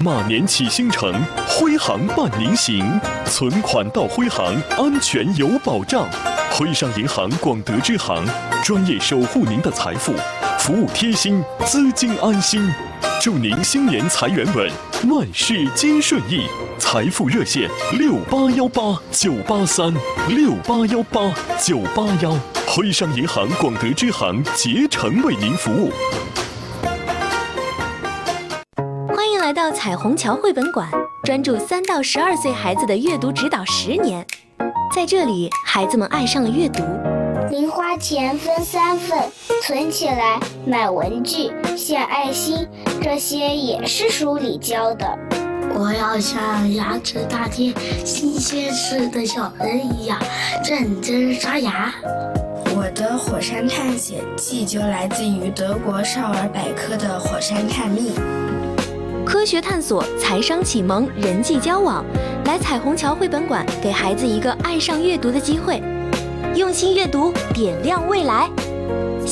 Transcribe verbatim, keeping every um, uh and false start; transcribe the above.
马年启星城，徽行伴您行，存款到徽行，安全有保障。徽商银行广德支行，专业守护您的财富，服务贴心，资金安心。祝您新年财源稳，万事皆顺意。财富热线六八幺八九八三六八幺八九八幺，徽商银行广德支行竭诚为您服务。 欢迎来到彩虹桥绘本馆，专注三到十二岁孩子的阅读指导十年。在这里，孩子们爱上了阅读。 零花钱分三份，存起来买文具、献爱心，这些也是书里教的。 我要像牙齿大贴新鲜事的小人一样认真刷牙。 我的火山探险记就来自于德国少儿百科的火山探秘。 科学探索、财商启蒙、人际交往，来彩虹桥绘本馆，给孩子一个爱上阅读的机会。用心阅读，点亮未来。